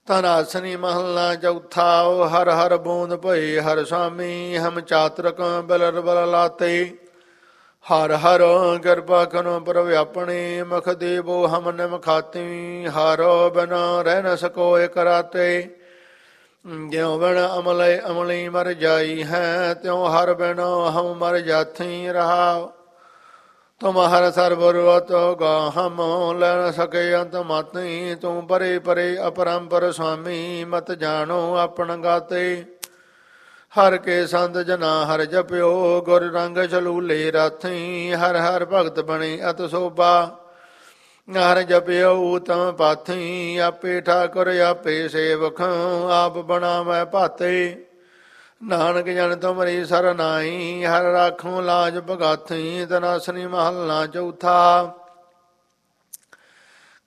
ਧਨਾਸਨੀ ਮਹੱਲਾ ਚੌਥਾ। ਹਰ ਹਰ ਬੂੰਦ ਭਏ ਹਰ ਸੁਆਮੀ, ਹਮ ਚਾਤਰਕ ਬਲਰ ਬਲ ਲਾਤੇ। ਹਰ ਹਰ ਕਿਰਪਾ ਕਰੋ ਪ੍ਰਭ ਆਪਣੇ, ਮਖ ਦੇਵੋ ਹਮ ਨਿਮ ਖਾਤੀ। ਹਰ ਬਿਨ ਰਹਿ ਨ ਸਕੋ ਇਕ ਰਾਤੇ, ਜਿਉ ਬਿਨ ਅਮਲੇ ਅਮਲੀ ਮਰ ਜਾਈ ਹੈ। ਤਿਉ ਹਰ ਬਿਨ ਹਮ ਮਰ ਜਾਥੀ ਰਹਾ। ਤੁਮ ਹਰ ਸਰਬਰਵਤ ਗਾ ਹਮ, ਲੈ ਨ ਸਕੇ ਅੰਤ ਮਾਤੀ। ਤੂੰ ਪਰੇ ਪਰੇ ਅਪਰੰਪਰ ਸੁਆਮੀ, ਮਤ ਜਾਣੋ ਆਪਣ ਗਾਤੇ। ਹਰ ਕੇ ਸੰਤ ਜਨਾ ਹਰ ਜਪਿਓ, ਗੁਰ ਰੰਗ ਚਲੂਲੇ ਰਾਥੀ। ਹਰ ਹਰ ਭਗਤ ਬਣੇ ਅਤ ਸੋਭਾ, ਹਰ ਜਪਿਓ ਤਮ ਪਾਥੀ। ਆਪੇ ਠਾਕੁਰ ਆਪੇ ਸੇਵਕ, ਆਪ ਬਣਾਵੈ ਭਾਤੇ। ਨਾਨਕ ਜਨ ਤੁਮਰੀ ਸਰਨਾਈ, ਹਰ ਰਾਖੋ ਲਾਜ ਬਗਾਥੀ। ਧਨਾਸਨੀ ਮਹੱਲਾ ਚੌਥਾ।